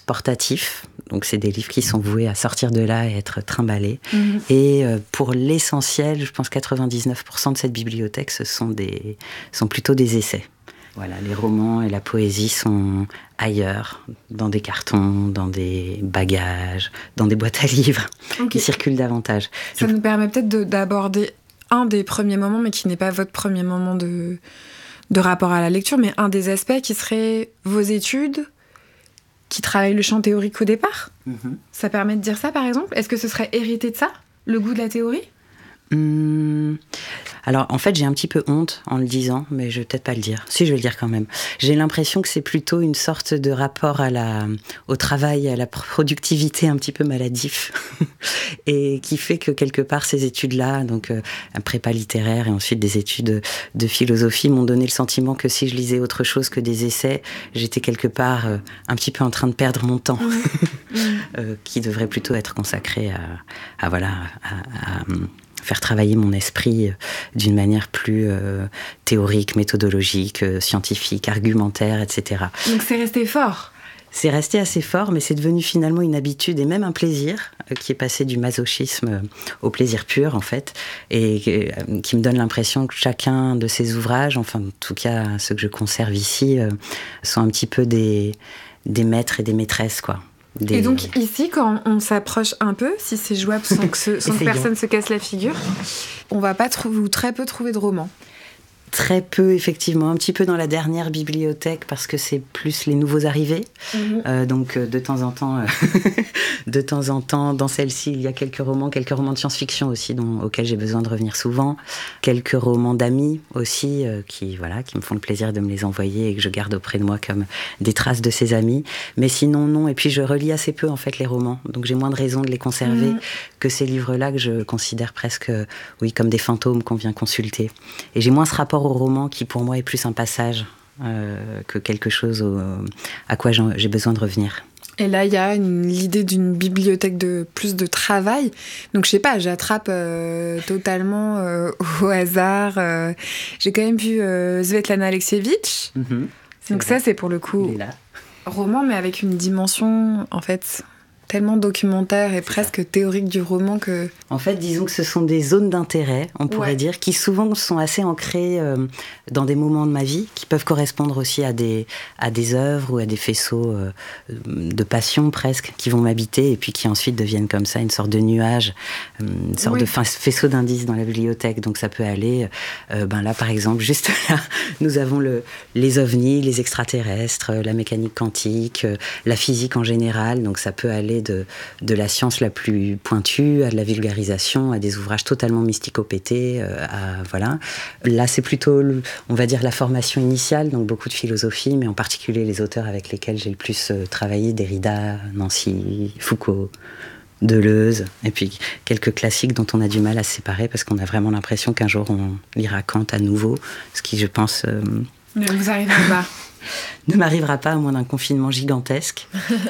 portatifs. Donc, c'est des livres qui sont voués à sortir de là et être trimballés. Et pour l'essentiel, je pense 99% de cette bibliothèque, sont plutôt des essais. Voilà, les romans et la poésie sont ailleurs, dans des cartons, dans des bagages, dans des boîtes à livres. Ils circulent davantage. Ça nous permet peut-être d'aborder un des premiers moments, mais qui n'est pas votre premier moment de rapport à la lecture, mais un des aspects qui serait vos études, qui travaillent le champ théorique au départ. Ça permet de dire ça, par exemple ? Est-ce que ce serait hérité de ça, le goût de la théorie ? Alors, en fait, j'ai un petit peu honte en le disant, mais je vais peut-être pas le dire. Si, je vais le dire quand même. J'ai l'impression que c'est plutôt une sorte de rapport au travail, à la productivité un petit peu maladif, et qui fait que quelque part, ces études-là, donc un prépa littéraire et ensuite des études de philosophie, m'ont donné le sentiment que si je lisais autre chose que des essais, j'étais quelque part un petit peu en train de perdre mon temps, qui devrait plutôt être consacré à faire travailler mon esprit d'une manière plus théorique, méthodologique, scientifique, argumentaire, etc. Donc c'est resté fort. C'est resté assez fort, mais c'est devenu finalement une habitude et même un plaisir qui est passé du masochisme au plaisir pur, en fait, et qui me donne l'impression que chacun de ces ouvrages, enfin en tout cas ceux que je conserve ici, sont un petit peu des maîtres et des maîtresses, quoi. Et donc ici, quand on s'approche un peu, si c'est jouable sans que personne se casse la figure, on va pas ou très peu trouver de romans. Très peu, effectivement. Un petit peu dans la dernière bibliothèque, parce que c'est plus les nouveaux arrivés. Donc, de temps en temps, dans celle-ci, il y a quelques romans de science-fiction aussi, auxquels j'ai besoin de revenir souvent. Quelques romans d'amis aussi, qui me font le plaisir de me les envoyer et que je garde auprès de moi comme des traces de ces amis. Mais sinon, non. Et puis, je relis assez peu, en fait, les romans. Donc, j'ai moins de raisons de les conserver que ces livres-là que je considère presque, comme des fantômes qu'on vient consulter. Et j'ai moins ce rapport au roman qui, pour moi, est plus un passage que quelque chose à quoi j'ai besoin de revenir. Et là, il y a l'idée d'une bibliothèque de plus de travail. Donc, je sais pas, j'attrape totalement au hasard. J'ai quand même vu Svetlana Alexievitch. Donc ça, c'est pour le coup roman, mais avec une dimension, en fait, tellement documentaire et presque théorique du roman que... En fait, disons que ce sont des zones d'intérêt, on pourrait dire, qui souvent sont assez ancrées dans des moments de ma vie, qui peuvent correspondre aussi à des œuvres ou à des faisceaux de passion presque, qui vont m'habiter et puis qui ensuite deviennent comme ça une sorte de nuage, une sorte de faisceau d'indices dans la bibliothèque. Donc ça peut aller, là par exemple, juste là, nous avons les ovnis, les extraterrestres, la mécanique quantique, la physique en général. Donc ça peut aller de la science la plus pointue à de la vulgarisation, à des ouvrages totalement mysticopétés, voilà. Là, c'est plutôt, on va dire, la formation initiale, donc beaucoup de philosophie, mais en particulier les auteurs avec lesquels j'ai le plus travaillé, Derrida, Nancy, Foucault, Deleuze, et puis quelques classiques dont on a du mal à se séparer parce qu'on a vraiment l'impression qu'un jour on lira Kant à nouveau, ce qui, je pense... Ne vous arrivera pas. Ne m'arrivera pas à moins d'un confinement gigantesque.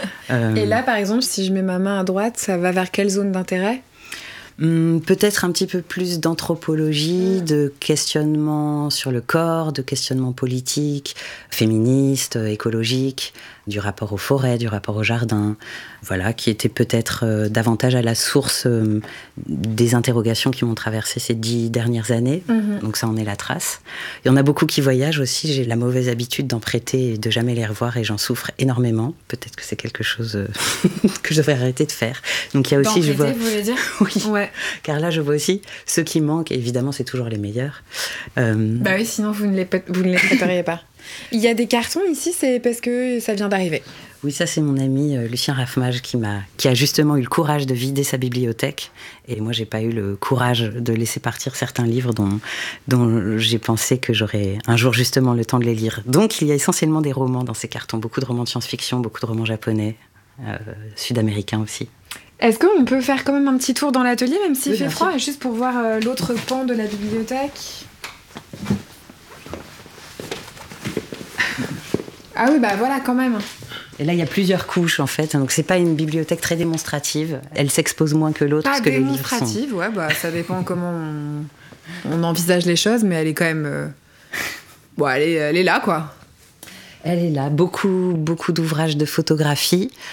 Et là, par exemple, si je mets ma main à droite, ça va vers quelle zone d'intérêt ? Peut-être un petit peu plus d'anthropologie, de questionnement sur le corps, de questionnement politique, féministe, écologique, du rapport aux forêts, du rapport au jardin, voilà, qui était peut-être davantage à la source des interrogations qui m'ont traversé ces 10 dernières années. Donc ça en est la trace. Il y en a beaucoup qui voyagent aussi. J'ai la mauvaise habitude d'en prêter et de jamais les revoir et j'en souffre énormément. Peut-être que c'est quelque chose que je devrais arrêter de faire. Donc il y a aussi, je vois... vous voulez dire ? Oui. Ouais. Car là, je vois aussi ceux qui manquent. Et évidemment, c'est toujours les meilleurs. Bah oui, sinon vous ne les prêteriez pas. Il y a des cartons ici, c'est parce que ça vient d'arriver. Oui, ça c'est mon ami Lucien Raffmage qui a justement eu le courage de vider sa bibliothèque. Et moi, j'ai pas eu le courage de laisser partir certains livres dont j'ai pensé que j'aurais un jour justement le temps de les lire. Donc, il y a essentiellement des romans dans ces cartons. Beaucoup de romans de science-fiction, beaucoup de romans japonais, sud-américains aussi. Est-ce qu'on peut faire quand même un petit tour dans l'atelier, même s'il fait froid, juste pour voir l'autre pan de la bibliothèque ? Ah oui, bah voilà, quand même. Et là, il y a plusieurs couches, en fait. Donc, c'est pas une bibliothèque très démonstrative. Elle s'expose moins que l'autre. Pas parce que démonstrative, les livres sont... ouais, bah ça dépend comment on envisage les choses, mais elle est quand même... elle est là, quoi. Elle est là. Beaucoup d'ouvrages de photographie,